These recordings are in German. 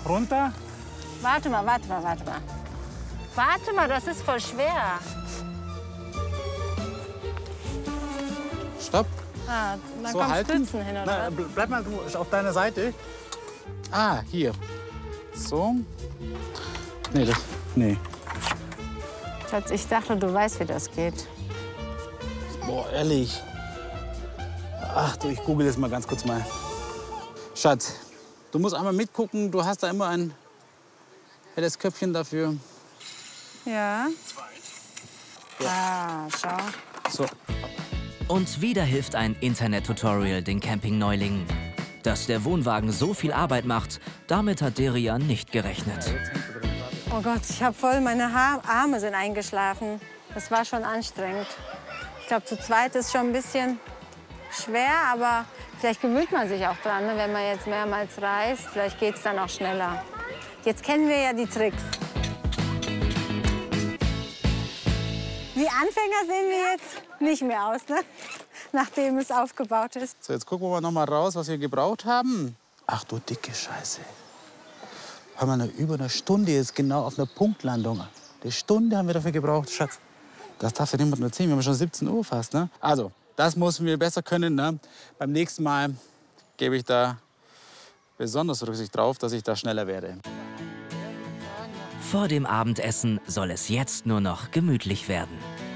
runter. Warte mal, warte mal, warte mal. Warte mal, das ist voll schwer. Stopp. Ah, dann So kommt halten. Stützen hin, oder Na, was? bleib mal du auf deiner Seite. Ah, hier. So. Nee, das. Nee. Schatz, ich dachte, du weißt, wie das geht. Boah, ehrlich. Ach du, ich google das mal ganz kurz mal. Schatz, du musst einmal mitgucken. Du hast da immer ein helles Köpfchen dafür. Ja. Ah, schau. So. Und wieder hilft ein Internet-Tutorial den Camping-Neulingen. Dass der Wohnwagen so viel Arbeit macht, damit hat Derian nicht gerechnet. Oh Gott, ich habe voll, meine Arme sind eingeschlafen. Das war schon anstrengend. Ich glaube, zu zweit ist schon ein bisschen schwer, aber vielleicht gewöhnt man sich auch dran, ne? Wenn man jetzt mehrmals reist. Vielleicht geht es dann auch schneller. Jetzt kennen wir ja die Tricks. Wie Anfänger sehen wir jetzt nicht mehr aus, ne? Nachdem es aufgebaut ist. So, jetzt gucken wir noch mal raus, was wir gebraucht haben. Ach du dicke Scheiße. Haben wir noch über eine Stunde jetzt genau auf einer Punktlandung. Eine Stunde haben wir dafür gebraucht, Schatz. Das darfst du niemandem erzählen. Wir haben schon 17 Uhr fast, ne? Also, das müssen wir besser können, ne? Beim nächsten Mal gebe ich da besonders Rücksicht drauf, dass ich da schneller werde. Vor dem Abendessen soll es jetzt nur noch gemütlich werden.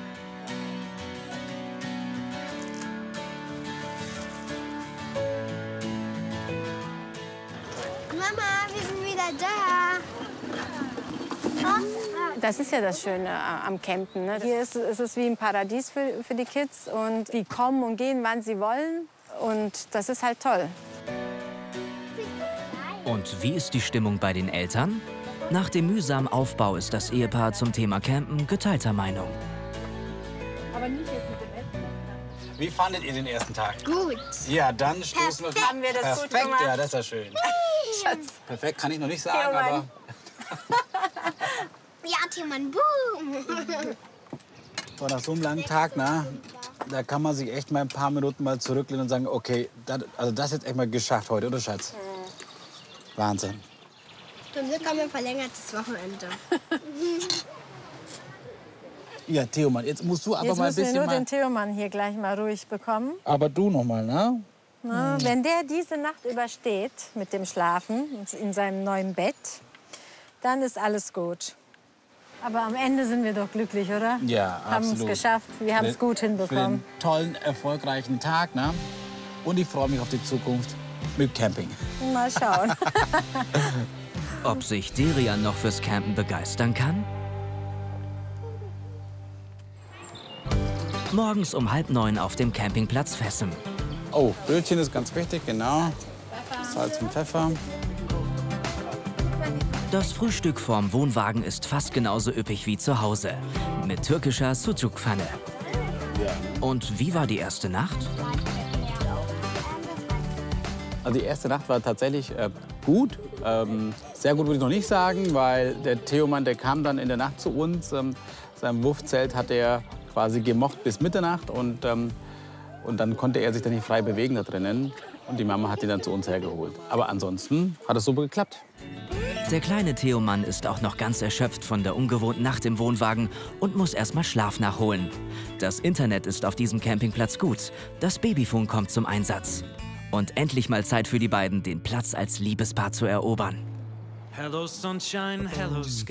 Mama, wir sind wieder da. Das ist ja das Schöne am Campen, ne? Hier ist es wie ein Paradies für die Kids. Und die kommen und gehen, wann sie wollen. Und das ist halt toll. Und wie ist die Stimmung bei den Eltern? Nach dem mühsamen Aufbau ist das Ehepaar zum Thema Campen geteilter Meinung. Aber nicht jetzt mit dem Essen. Wie fandet ihr den ersten Tag? Gut. Ja, dann stoßen wir. Haben wir das gut Perfekt, gemacht? ja, das ist ja schön. Schatz. Perfekt kann ich noch nicht sagen, Ja, Mann. aber Ja, Timon, boom. so nach so einem langen Tag, na, da kann man sich echt mal ein paar Minuten mal zurücklehnen und sagen, okay, das ist jetzt echt mal geschafft heute, oder Schatz? Wahnsinn. Zum Glück haben wir ein verlängertes Wochenende. Ja, Theoman, jetzt musst du aber Jetzt mal ein müssen wir bisschen nur mal. den Theomann hier gleich mal ruhig bekommen. Aber du noch mal, ne? Na, wenn der diese Nacht übersteht mit dem Schlafen in seinem neuen Bett, dann ist alles gut. Aber am Ende sind wir doch glücklich, oder? Ja, Haben es absolut. geschafft. Wir haben es gut Für hinbekommen. den tollen, erfolgreichen Tag, ne? Und ich freue mich auf die Zukunft mit Camping. Mal schauen. Ob sich Derian noch fürs Campen begeistern kann? Morgens um 8:30 auf dem Campingplatz Vessem. Oh, Brötchen ist ganz wichtig, genau. Salz und Pfeffer. Das Frühstück vorm Wohnwagen ist fast genauso üppig wie zu Hause. Mit türkischer Sucuk-Pfanne. Und wie war die erste Nacht? Also die erste Nacht war tatsächlich gut. Sehr gut würde ich noch nicht sagen, weil der Theoman, der kam dann in der Nacht zu uns. Sein Wuffzelt hat er quasi gemocht bis Mitternacht und dann konnte er sich dann nicht frei bewegen da drinnen. Und die Mama hat ihn dann zu uns hergeholt. Aber ansonsten hat es super geklappt. Der kleine Theoman ist auch noch ganz erschöpft von der ungewohnten Nacht im Wohnwagen und muss erst mal Schlaf nachholen. Das Internet ist auf diesem Campingplatz gut. Das Babyfon kommt zum Einsatz. Und endlich mal Zeit für die beiden, den Platz als Liebespaar zu erobern. Hello sunshine, hello sky.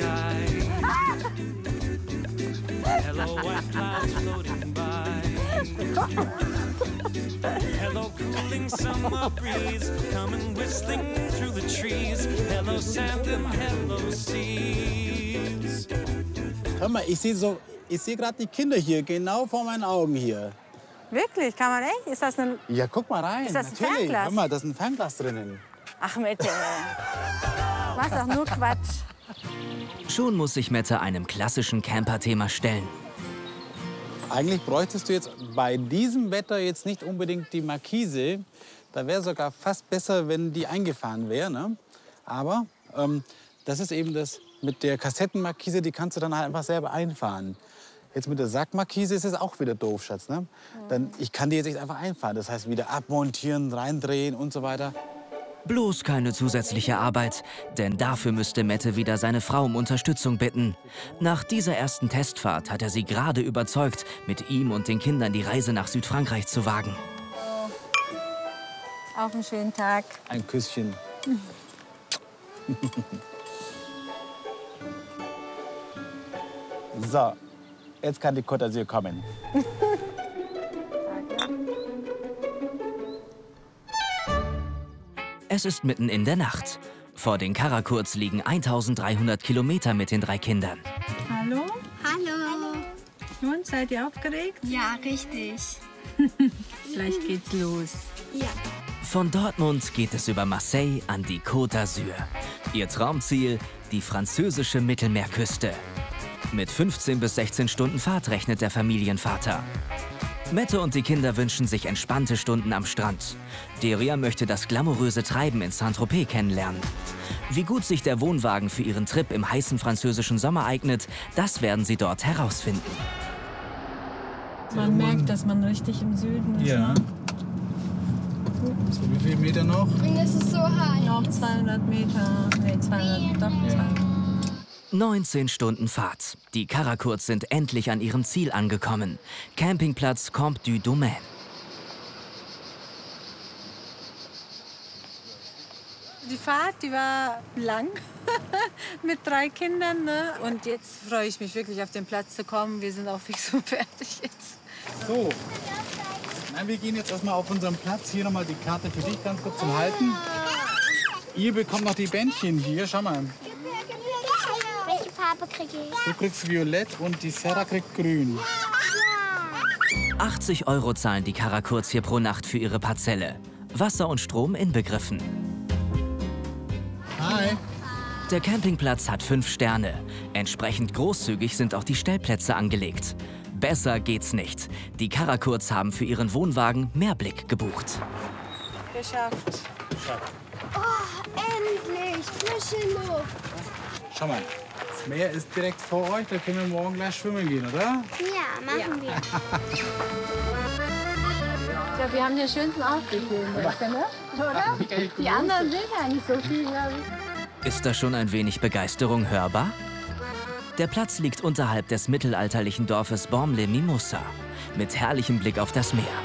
Hello white clouds floating by. Hello cooling summer breeze coming whistling through the trees. Hello sand and hello seas. Hör mal, ich sehe gerade die Kinder hier, genau vor meinen Augen hier. Wirklich? Kann man echt? Ist das eine... Ja, guck mal rein. Ist das ein Natürlich. Fernglas? Hör mal, da ist ein Fernglas drinnen. Ach, Mette. Was auch nur Quatsch. Schon muss sich Mette einem klassischen Camper-Thema stellen. Eigentlich bräuchtest du jetzt bei diesem Wetter jetzt nicht unbedingt die Markise. Da wäre sogar fast besser, wenn die eingefahren wäre. Ne? Aber das ist eben das mit der Kassettenmarkise, die kannst du dann halt einfach selber einfahren. Jetzt mit der Sackmarkise ist es auch wieder doof, Schatz. Ne? Dann, ich kann die jetzt nicht einfach einfahren. Das heißt, wieder abmontieren, reindrehen und so weiter. Bloß keine zusätzliche Arbeit, denn dafür müsste Mette wieder seine Frau um Unterstützung bitten. Nach dieser ersten Testfahrt hat er sie gerade überzeugt, mit ihm und den Kindern die Reise nach Südfrankreich zu wagen. Auf einen schönen Tag. Ein Küsschen. So, jetzt kann die Côte d'Azur kommen. Es ist mitten in der Nacht. Vor den Karakurz liegen 1300 Kilometer mit den 3 Kindern. Hallo? Hallo. Und, seid ihr aufgeregt? Ja, richtig. Gleich geht's los. Ja. Von Dortmund geht es über Marseille an die Côte d'Azur. Ihr Traumziel, die französische Mittelmeerküste. Mit 15 bis 16 Stunden Fahrt rechnet der Familienvater. Mette und die Kinder wünschen sich entspannte Stunden am Strand. Deria möchte das glamouröse Treiben in Saint-Tropez kennenlernen. Wie gut sich der Wohnwagen für ihren Trip im heißen französischen Sommer eignet, das werden sie dort herausfinden. Man merkt, dass man richtig im Süden ist. Ja. Ne? So, wie viele Meter noch? Und es ist so heiß. Noch 200 Meter. Nee, 200, doch 200. 19 Stunden Fahrt. Die Karakurz sind endlich an ihrem Ziel angekommen. Campingplatz Camp du Domaine. Die Fahrt, die war lang mit 3 Kindern. Ne? Und jetzt freue ich mich wirklich auf den Platz zu kommen. Wir sind auch fix und fertig jetzt. So. Nein, wir gehen jetzt erstmal auf unseren Platz. Hier nochmal die Karte für dich ganz kurz zum Halten. Ihr bekommt noch die Bändchen hier. Schau mal. Welche Farbe kriege ich? Du kriegst violett und die Sarah kriegt grün. 80 € zahlen die Karakurz hier pro Nacht für ihre Parzelle. Wasser und Strom inbegriffen. Hi. Der Campingplatz hat 5 Sterne. Entsprechend großzügig sind auch die Stellplätze angelegt. Besser geht's nicht. Die Karakurz haben für ihren Wohnwagen Meerblick gebucht. Geschafft. Oh, endlich. Frische Luft. Schau mal. Das Meer ist direkt vor euch. Da können wir morgen gleich schwimmen gehen, oder? Ja, machen wir. Ich glaube, wir haben den schönsten Ausblick hier in der ne? Oder? Die anderen sehen ja nicht so viel, glaube ich. Ist da schon ein wenig Begeisterung hörbar? Der Platz liegt unterhalb des mittelalterlichen Dorfes Bormes-les-Mimosas mit herrlichem Blick auf das Meer.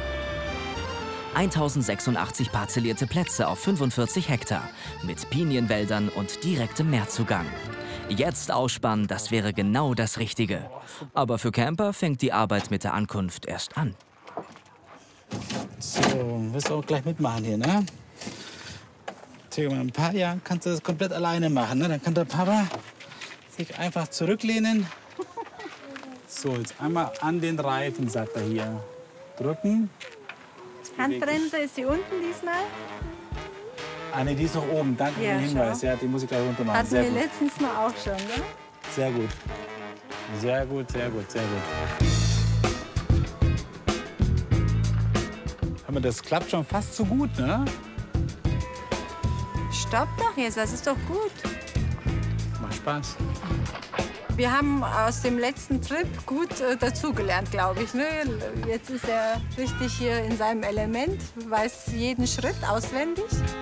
1086 parzellierte Plätze auf 45 Hektar mit Pinienwäldern und direktem Meerzugang. Jetzt ausspannen, das wäre genau das Richtige. Aber für Camper fängt die Arbeit mit der Ankunft erst an. So, wirst du auch gleich mitmachen hier, ne? In ein paar Jahren kannst du das komplett alleine machen, ne? Dann kann der Papa sich einfach zurücklehnen. So, jetzt einmal an den Reifen, sagt er hier. Drücken. Handbremse, ist die unten diesmal? Ah, ne, die ist noch oben. Danke für Ja, den Hinweis. schau. Ja, die muss ich gleich runter machen. Hatten Sehr wir gut. letztens mal auch schon, ne? Sehr gut. Sehr gut, sehr gut, sehr gut. Aber das klappt schon fast so gut, ne? Stopp doch jetzt, das ist doch gut. Macht Spaß. Wir haben aus dem letzten Trip gut dazugelernt, glaube ich. Ne? Jetzt ist er richtig hier in seinem Element, weiß jeden Schritt auswendig.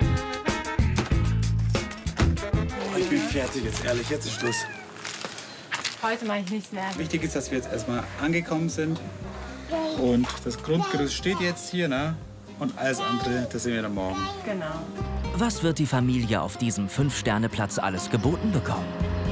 Oh, ich bin fertig jetzt, ehrlich. Jetzt ist Schluss. Heute mache ich nichts mehr. Wichtig ist, dass wir jetzt erstmal angekommen sind. Und das Grundgerüst steht jetzt hier, ne? Und alles andere, das sehen wir dann morgen. Genau. Was wird die Familie auf diesem 5-Sterne-Platz alles geboten bekommen?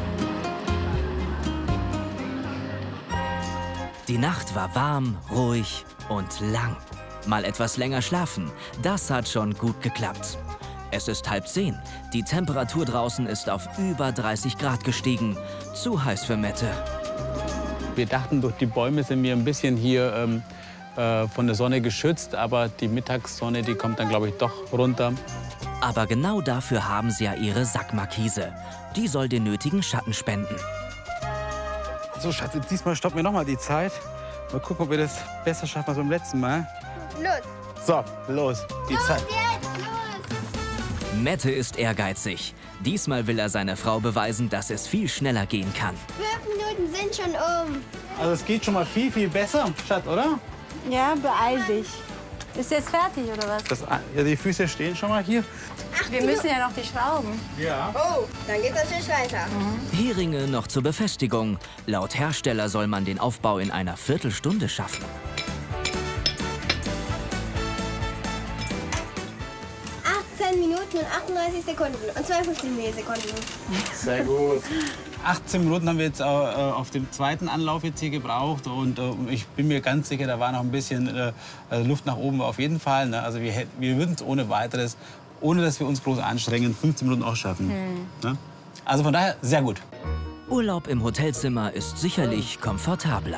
Die Nacht war warm, ruhig und lang. Mal etwas länger schlafen, das hat schon gut geklappt. Es ist 9:30. Die Temperatur draußen ist auf über 30 Grad gestiegen. Zu heiß für Mette. Wir dachten, durch die Bäume sind wir ein bisschen hier von der Sonne geschützt. Aber die Mittagssonne, die kommt dann, glaube ich, doch runter. Aber genau dafür haben sie ja ihre Sackmarkise. Die soll den nötigen Schatten spenden. So, Schatz, jetzt diesmal stoppen wir noch mal die Zeit. Mal gucken, ob wir das besser schaffen als beim letzten Mal. Los. So, los, die Zeit. Jetzt, los. Mette ist ehrgeizig. Diesmal will er seiner Frau beweisen, dass es viel schneller gehen kann. 5 Minuten sind schon um. Also es geht schon mal viel, viel besser, Schatz, oder? Ja, beeil dich. Ist jetzt fertig, oder was? Ja, die Füße stehen schon mal hier. Wir müssen ja noch die Schrauben. Ja. Oh, dann geht das natürlich weiter. Heringe noch zur Befestigung. Laut Hersteller soll man den Aufbau in einer Viertelstunde schaffen. 18 Minuten und 38 Sekunden und 52 Millisekunden. Sehr gut. 18 Minuten haben wir jetzt auf dem zweiten Anlauf jetzt hier gebraucht. Und ich bin mir ganz sicher, da war noch ein bisschen Luft nach oben auf jeden Fall. Ne? Also wir würden es ohne weiteres, ohne dass wir uns groß anstrengen, 15 Minuten auch schaffen. Ne? Also von daher sehr gut. Urlaub im Hotelzimmer ist sicherlich komfortabler.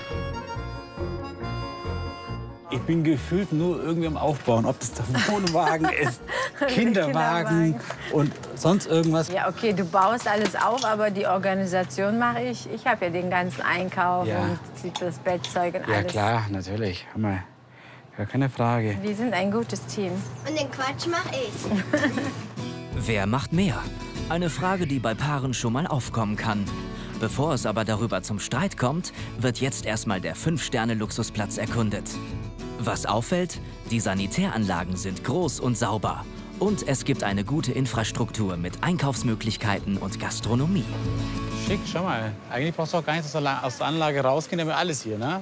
Ich bin gefühlt nur irgendwie am Aufbauen, ob das der Wohnwagen ist, Kinderwagen und sonst irgendwas. Ja, okay, du baust alles auf, aber die Organisation mache ich. Ich habe ja den ganzen Einkauf und das Bettzeug und alles. Ja klar, natürlich. Hammer. Gar keine Frage. Wir sind ein gutes Team. Und den Quatsch mache ich. Wer macht mehr? Eine Frage, die bei Paaren schon mal aufkommen kann. Bevor es aber darüber zum Streit kommt, wird jetzt erstmal der 5-Sterne-Luxusplatz erkundet. Was auffällt, die Sanitäranlagen sind groß und sauber. Und es gibt eine gute Infrastruktur mit Einkaufsmöglichkeiten und Gastronomie. Schick, schau mal. Eigentlich brauchst du auch gar nicht aus der Anlage rausgehen, haben wir alles hier, ne?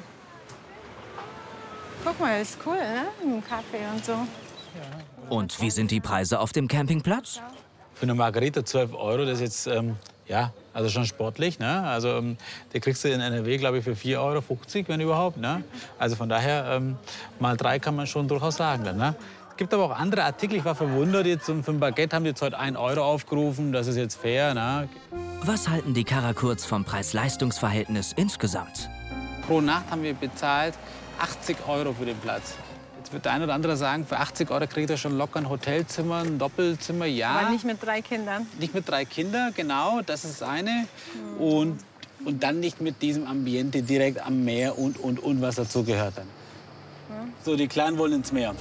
Guck mal, ist cool, ne? Mit dem Kaffee und so. Und wie sind die Preise auf dem Campingplatz? Für eine Margarita 12 €, das ist jetzt, ja, also schon sportlich, ne? Also, die kriegst du in NRW, glaube ich, für 4,50 €, wenn überhaupt, ne? Also von daher, mal 3 kann man schon durchaus sagen, dann, ne? Es gibt aber auch andere Artikel, ich war verwundert, jetzt für ein Baguette haben die jetzt heute 1 € aufgerufen, das ist jetzt fair, ne? Was halten die Karakurz vom Preis-Leistungs-Verhältnis insgesamt? Pro Nacht haben wir bezahlt 80 € für den Platz. Jetzt wird der eine oder andere sagen, für 80 € kriegt er schon locker ein Hotelzimmer, ein Doppelzimmer, ja. Aber nicht mit 3 Kindern. Nicht mit 3 Kindern, genau, das ist das eine. Und dann nicht mit diesem Ambiente direkt am Meer und was dazu gehört dann. So, die Kleinen wollen ins Meer.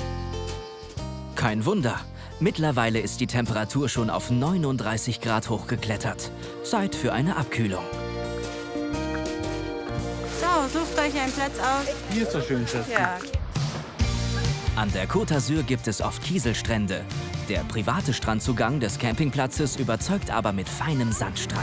Kein Wunder. Mittlerweile ist die Temperatur schon auf 39 Grad hochgeklettert. Zeit für eine Abkühlung. So, sucht euch einen Platz aus. Hier ist so schön, Schatz. Ja. An der Côte d'Azur gibt es oft Kieselstrände. Der private Strandzugang des Campingplatzes überzeugt aber mit feinem Sandstrand.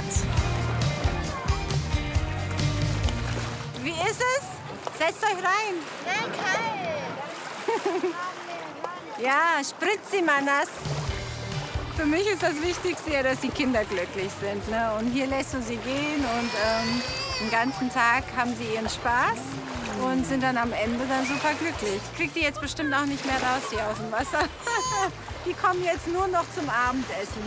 Wie ist es? Setzt euch rein. Nein, kalt. Ja, spritzt sie mal nass. Für mich ist das Wichtigste ja, dass die Kinder glücklich sind. Ne? Und hier lässt du sie gehen und den ganzen Tag haben sie ihren Spaß und sind dann am Ende dann super glücklich. Ich krieg die jetzt bestimmt auch nicht mehr raus hier aus dem Wasser. Die kommen jetzt nur noch zum Abendessen.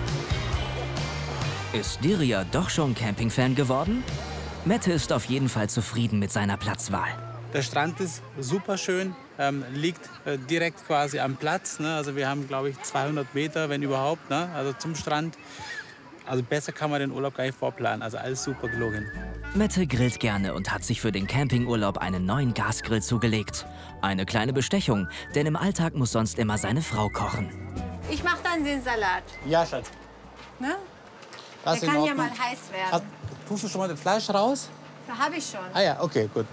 Ist Dirja doch schon Campingfan geworden? Mette ist auf jeden Fall zufrieden mit seiner Platzwahl. Der Strand ist super schön, liegt direkt quasi am Platz. Ne? Also wir haben, glaube ich, 200 Meter, wenn überhaupt, ne? Also zum Strand. Also besser kann man den Urlaub gar nicht vorplanen. Also alles super gelungen. Mette grillt gerne und hat sich für den Campingurlaub einen neuen Gasgrill zugelegt. Eine kleine Bestechung, denn im Alltag muss sonst immer seine Frau kochen. Ich mache dann den Salat. Ja, Schatz. Ne? Das Der in kann ja Ordnung. mal heiß werden. Tust du schon mal das Fleisch raus? Da habe ich schon. Ah ja, okay, gut.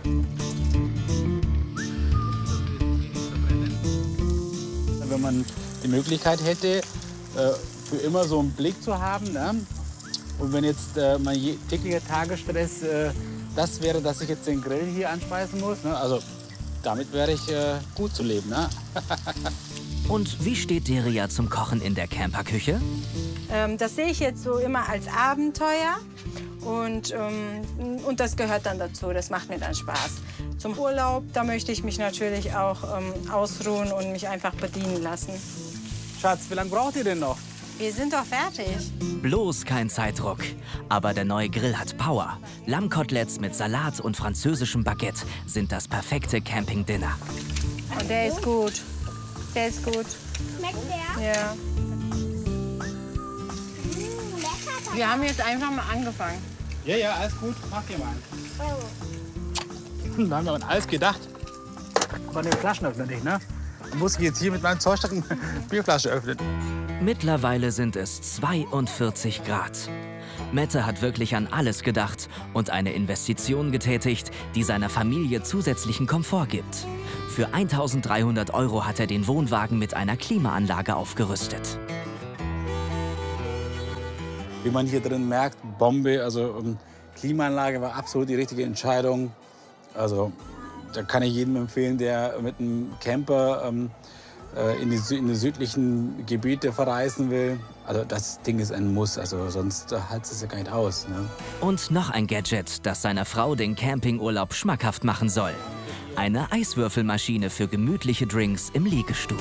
Wenn man die Möglichkeit hätte, für immer so einen Blick zu haben, ne? Und wenn jetzt mein täglicher Tagesstress das wäre, dass ich jetzt den Grill hier anspeisen muss, ne? Also damit wäre ich gut zu leben. Ne? Und wie steht Dirja zum Kochen in der Camperküche? Das sehe ich jetzt so immer als Abenteuer und das gehört dann dazu. Das macht mir dann Spaß. Zum Urlaub, da möchte ich mich natürlich auch ausruhen und mich einfach bedienen lassen. Schatz, wie lange braucht ihr denn noch? Wir sind doch fertig. Bloß kein Zeitdruck. Aber der neue Grill hat Power. Lammkoteletts mit Salat und französischem Baguette sind das perfekte Camping-Dinner. Und der ist gut. Der ist gut. Schmeckt der? Ja. Lecker. Wir haben jetzt einfach mal angefangen. Ja, alles gut. Mach dir mal. Oh. Da haben wir an alles gedacht. Von den Flaschenöffner nicht, ne? muss ich jetzt hier mit meinem Zollstock eine Bierflasche öffnen. Mittlerweile sind es 42 Grad. Mette hat wirklich an alles gedacht und eine Investition getätigt, die seiner Familie zusätzlichen Komfort gibt. Für 1.300 € hat er den Wohnwagen mit einer Klimaanlage aufgerüstet. Wie man hier drin merkt, Bombe, also Klimaanlage war absolut die richtige Entscheidung. Also da kann ich jedem empfehlen, der mit einem Camper in die südlichen Gebiete verreisen will. Also das Ding ist ein Muss, also sonst hält es ja gar nicht aus. Ne? Und noch ein Gadget, das seiner Frau den Campingurlaub schmackhaft machen soll. Eine Eiswürfelmaschine für gemütliche Drinks im Liegestuhl.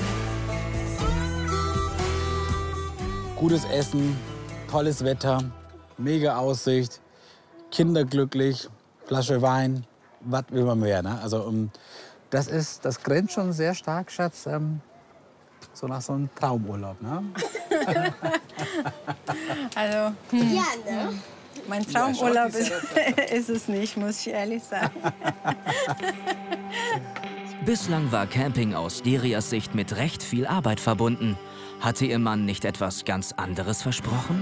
Gutes Essen, tolles Wetter, mega Aussicht, Kinder glücklich, Flasche Wein, was will man mehr? Ne? Also das grenzt schon sehr stark, Schatz, so nach so einem Traumurlaub. Ne? Also, Ja, ne? mein Traumurlaub ist es nicht, muss ich ehrlich sagen. Bislang war Camping aus Derias Sicht mit recht viel Arbeit verbunden. Hatte ihr Mann nicht etwas ganz anderes versprochen?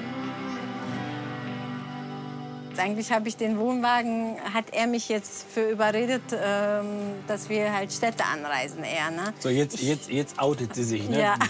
Eigentlich habe ich den Wohnwagen, hat er mich jetzt für überredet, dass wir halt Städte anreisen eher. Ne? So, jetzt outet sie sich, ne? Ja.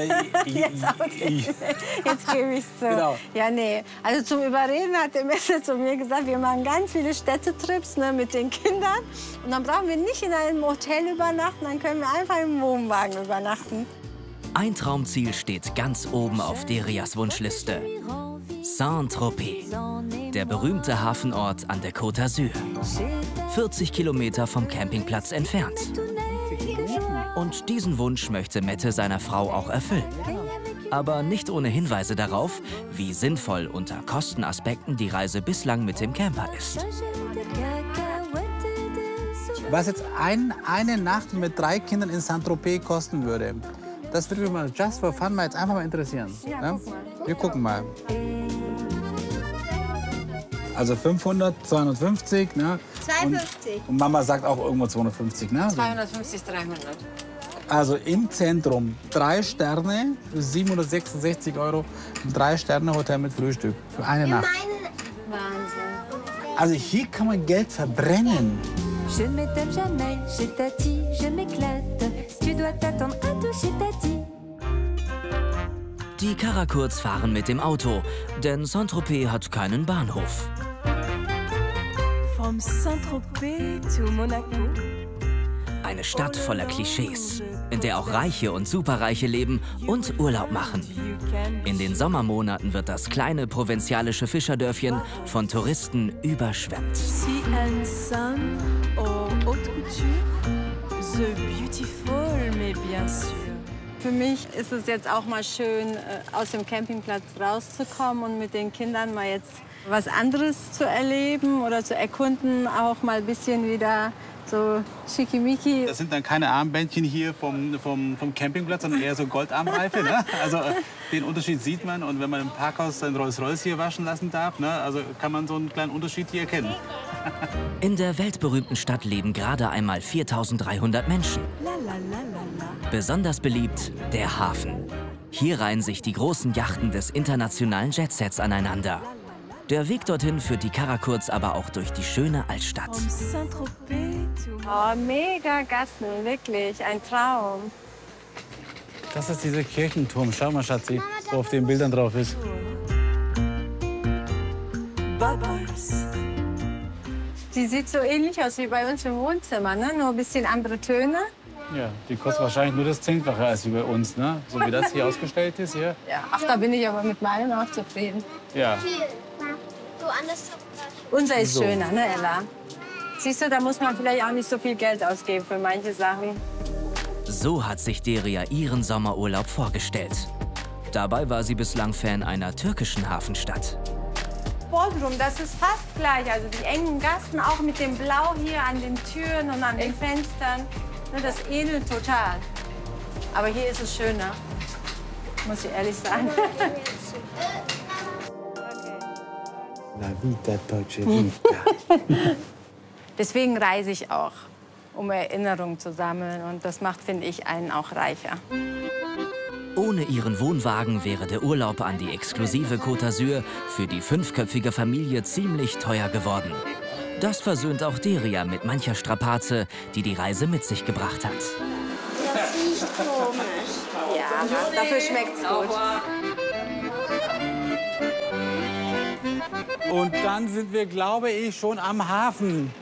Jetzt gebe ich es zu. Genau. Ja, nee. Also zum Überreden hat der Messer zu mir gesagt, wir machen ganz viele Städtetrips, ne, mit den Kindern. Und dann brauchen wir nicht in einem Hotel übernachten, dann können wir einfach im Wohnwagen übernachten. Ein Traumziel steht ganz oben auf Derias Wunschliste. Saint-Tropez, der berühmte Hafenort an der Côte d'Azur. 40 Kilometer vom Campingplatz entfernt. Und diesen Wunsch möchte Mette seiner Frau auch erfüllen. Aber nicht ohne Hinweise darauf, wie sinnvoll unter Kostenaspekten die Reise bislang mit dem Camper ist. Was jetzt eine Nacht mit 3 Kindern in Saint-Tropez kosten würde, das würde mich mal just for fun mal jetzt einfach mal interessieren. Ja, Ne? guck mal. Wir gucken mal. Also 500, 250, ne? 250. Und Mama sagt auch irgendwo 250, ne? 250, 300. Also im Zentrum 3 Sterne, 766 €, 3-Sterne-Hotel mit Frühstück für eine Nacht. Wahnsinn. Also hier kann man Geld verbrennen. Je ne m'étonne jamais, chez Tati, je m'éclate. Tu dois t'attendre à tout chez Tati. Die Karakurz fahren mit dem Auto, denn Saint-Tropez hat keinen Bahnhof. From Saint-Tropez to Monaco. Eine Stadt voller Klischees, in der auch Reiche und Superreiche leben und Urlaub machen. In den Sommermonaten wird das kleine provinzialische Fischerdörfchen von Touristen überschwemmt. Sea and sun, haute couture, the beautiful, mais bien sûr. Für mich ist es jetzt auch mal schön, aus dem Campingplatz rauszukommen und mit den Kindern mal jetzt was anderes zu erleben oder zu erkunden, auch mal ein bisschen wieder so schickimicki. Das sind dann keine Armbändchen hier vom Campingplatz, sondern eher so Goldarmreife. Ne? Also den Unterschied sieht man. Und wenn man im Parkhaus sein Rolls-Royce hier waschen lassen darf, ne? Also kann man so einen kleinen Unterschied hier erkennen. In der weltberühmten Stadt leben gerade einmal 4.300 Menschen. Besonders beliebt der Hafen. Hier reihen sich die großen Yachten des internationalen Jetsets aneinander. Der Weg dorthin führt die Karakurz aber auch durch die schöne Altstadt. From Saint-Tropez to Oh, mega Gassen, wirklich, ein Traum. Das ist dieser Kirchenturm. Schau mal, Schatzi, wo auf den Bildern drauf ist. Bubbles. Die sieht so ähnlich aus wie bei uns im Wohnzimmer, ne? Nur ein bisschen andere Töne. Ja, die kostet wahrscheinlich nur das 10-fache als wie bei uns, ne? So wie das hier ausgestellt ist hier. Ja. Ach, da bin ich aber mit meinem auch zufrieden. Ja. Viel. So anders. Unser ist So. schöner, ne, Ella? Siehst du, da muss man vielleicht auch nicht so viel Geld ausgeben für manche Sachen. So hat sich Deria ihren Sommerurlaub vorgestellt. Dabei war sie bislang Fan einer türkischen Hafenstadt. Bodrum, das ist fast gleich. Also die engen Gassen, auch mit dem Blau hier an den Türen und an den Fenstern. Ne, das ähnelt total. Aber hier ist es schöner, muss ich ehrlich sagen. La vita dolce vita. Deswegen reise ich auch. um Erinnerungen zu sammeln. Und das macht, finde ich, einen auch reicher. Ohne ihren Wohnwagen wäre der Urlaub an die exklusive Côte d'Azur für die 5-köpfige Familie ziemlich teuer geworden. Das versöhnt auch Deria mit mancher Strapaze, die die Reise mit sich gebracht hat. Das riecht komisch. Ja, dafür schmeckt's gut. Und dann sind wir, glaube ich, schon am Hafen.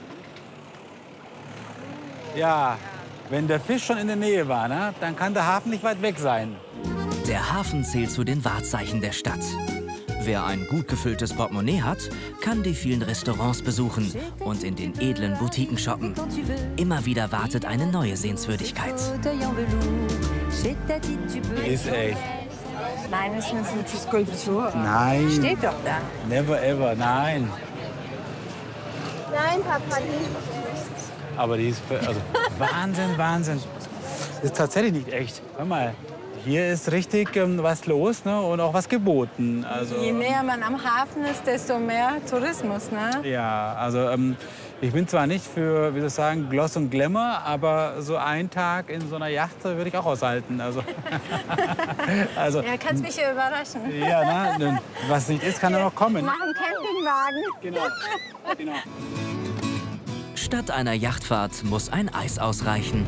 Ja, wenn der Fisch schon in der Nähe war, ne, dann kann der Hafen nicht weit weg sein. Der Hafen zählt zu den Wahrzeichen der Stadt. Wer ein gut gefülltes Portemonnaie hat, kann die vielen Restaurants besuchen und in den edlen Boutiquen shoppen. Immer wieder wartet eine neue Sehenswürdigkeit. Ist echt. Nein, das ist eine Skulptur. Nein. Steht doch da. Never ever, nein. Nein, Papa, nicht. Aber die ist, also Wahnsinn, Wahnsinn. Das ist tatsächlich nicht echt. Hör mal, hier ist richtig was los, ne? Und auch was geboten. Also, Je näher man am Hafen ist, desto mehr Tourismus, ne? ja, also ich bin zwar nicht für, wie soll ich sagen, Gloss und Glamour, aber so einen Tag in so einer Yacht würde ich auch aushalten. Also, also Ja, kannst mich hier überraschen. ja, ne? Was nicht ist, kann ja noch kommen. Mach einen Campingwagen. Genau, genau. Statt einer Yachtfahrt muss ein Eis ausreichen.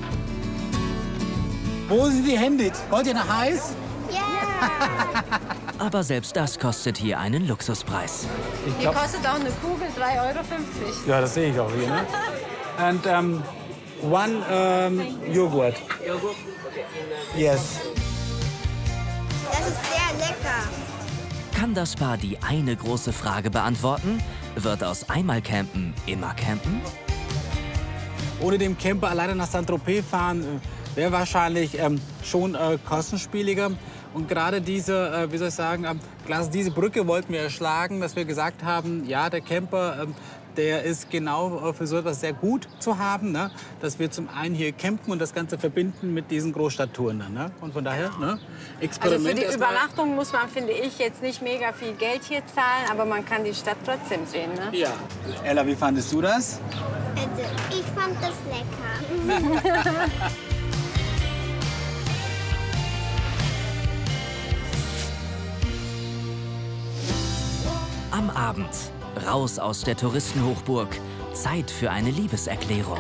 Wo sind die Hände? Wollt ihr nach Eis? Ja. Aber selbst das kostet hier einen Luxuspreis. Ich Hier glaub, kostet auch eine Kugel 3,50 €. ja, das sehe ich auch hier. Ne? And one Joghurt. Yes. Das ist sehr lecker. Kann das Paar die eine große Frage beantworten? Wird aus einmal campen immer campen? Ohne dem Camper alleine nach Saint-Tropez fahren wäre wahrscheinlich schon kostenspieliger. Und gerade diese, wie soll ich sagen, diese Brücke wollten wir erschlagen, dass wir gesagt haben, ja, der Camper, der ist genau für so etwas sehr gut zu haben, ne? Dass wir zum einen hier campen und das Ganze verbinden mit diesen Großstadttouren dann, ne? Und von daher, ne? Experiment. Also für die erstmal. Übernachtung muss man, finde ich, jetzt nicht mega viel Geld hier zahlen, aber man kann die Stadt trotzdem sehen, ne? Ja. Ella, wie fandest du das? Also, ich fand das lecker. Am Abend, raus aus der Touristenhochburg, Zeit für eine Liebeserklärung.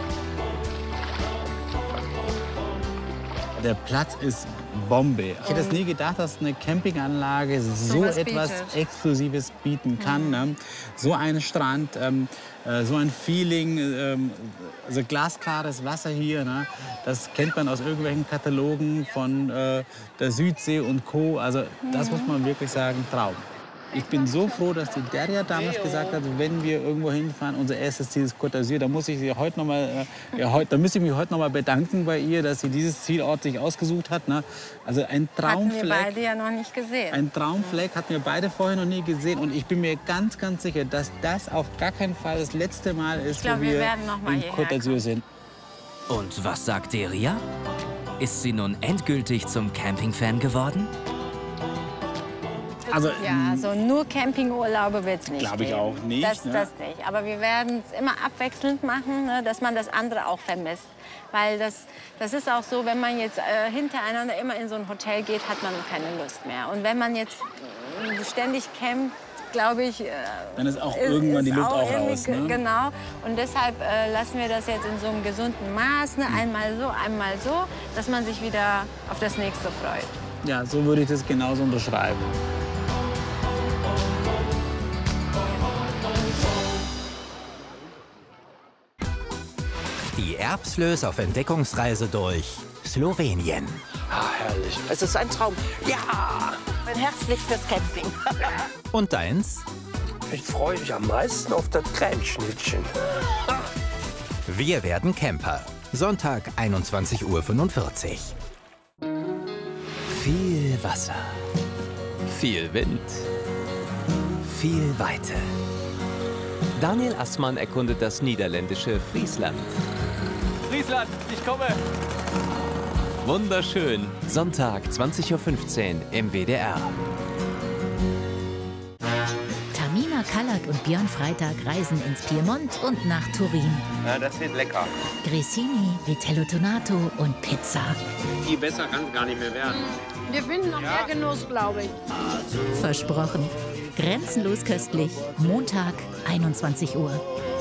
Der Platz ist Bombe. Ich hätte es nie gedacht, dass eine Campinganlage so was etwas bietet. Exklusives bieten kann. Ne? So ein Strand, so ein Feeling, also glasklares Wasser hier. Ne? Das kennt man aus irgendwelchen Katalogen von der Südsee und Co. Also das muss man wirklich sagen, Traum. Ich bin so froh, dass die Deria damals gesagt hat, wenn wir irgendwo hinfahren, unser erstes Ziel ist Côte d'Azur. Da muss ich sie heute noch mal, da müsste ich mich heute noch mal bedanken bei ihr, dass sie dieses Zielort sich ausgesucht hat. Ne? Also ein Hatten wir Traumfleck. beide ja noch nicht gesehen. Ein Traumfleck hatten wir beide vorher noch nie gesehen. Und ich bin mir ganz, ganz sicher, dass das auf gar keinen Fall das letzte Mal ist, glaub, wo wir wir werden noch mal in hierher Côte d'Azur sind. Und was sagt Deria? Ist sie nun endgültig zum Campingfan geworden? Also, Ja, so nur Campingurlaube wird es nicht Glaube ich geben. auch nicht, Das, ne? das nicht. Aber wir werden es immer abwechselnd machen, ne, dass man das andere auch vermisst. Weil das ist auch so, wenn man jetzt hintereinander immer in so ein Hotel geht, hat man keine Lust mehr. Und wenn man jetzt ständig campt, glaube ich, dann ist auch irgendwann die Luft auch irgendwie raus. Ne? Genau. Und deshalb lassen wir das jetzt in so einem gesunden Maß, ne? Einmal so, dass man sich wieder auf das nächste freut. Ja, so würde ich das genauso unterschreiben. Die Erbslös auf Entdeckungsreise durch Slowenien. Ah, herrlich. Es ist ein Traum. Ja! Mein Herz schlägt fürs Camping. Und deins? Ich freue mich am meisten auf das Cremeschnittchen. Wir werden Camper. Sonntag, 21:45 Uhr. Viel Wasser. Viel Wind. Viel Weite. Daniel Assmann erkundet das niederländische Friesland. Friesland, ich komme! Wunderschön. Sonntag, 20:15 Uhr im WDR. Tamina Kallak und Björn Freitag reisen ins Piemont und nach Turin. Ja, das wird lecker. Grissini, Vitello Tonato und Pizza. Viel besser kann es gar nicht mehr werden. Wir finden noch mehr Genuss, glaube ich. Versprochen. Grenzenlos köstlich. Montag, 21 Uhr.